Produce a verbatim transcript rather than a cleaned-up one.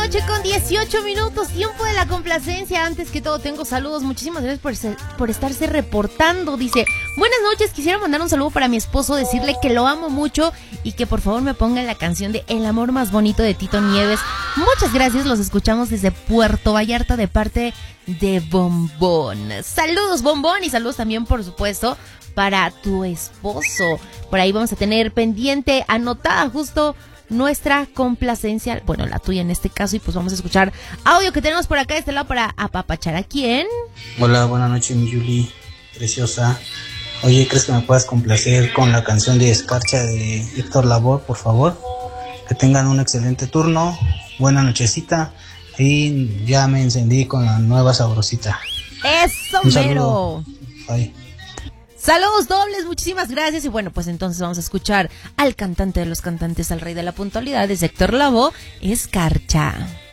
noche con dieciocho minutos, tiempo de la complacencia. Antes que todo tengo saludos, muchísimas gracias por, ser, por estarse reportando. Dice, buenas noches, quisiera mandar un saludo para mi esposo, decirle que lo amo mucho y que por favor me ponga la canción de El amor más bonito de Tito Nieves. Muchas gracias, los escuchamos desde Puerto Vallarta de parte de Bombón. Saludos Bombón y saludos también por supuesto para tu esposo. Por ahí vamos a tener pendiente, anotada justo nuestra complacencia, bueno, la tuya en este caso, y pues vamos a escuchar audio que tenemos por acá de este lado para apapachar a quién. Hola, buenas noches, mi Yuli, preciosa. Oye, ¿crees que me puedas complacer con la canción de Escarcha de Héctor Lavoe, por favor? Que tengan un excelente turno, buena nochecita, y ya me encendí con la nueva sabrosita. ¡Eso, un mero! Bye. Saludos dobles, muchísimas gracias. Y bueno, pues entonces vamos a escuchar al cantante de los cantantes, al rey de la puntualidad, es Héctor Lavoe, Escarcha.